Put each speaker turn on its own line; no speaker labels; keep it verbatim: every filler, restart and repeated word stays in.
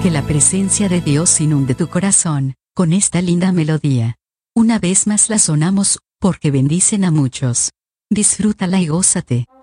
Que la presencia de Dios inunde tu corazón con esta linda melodía. Una vez más la sonamos, porque bendicen a muchos. Disfrútala y gózate.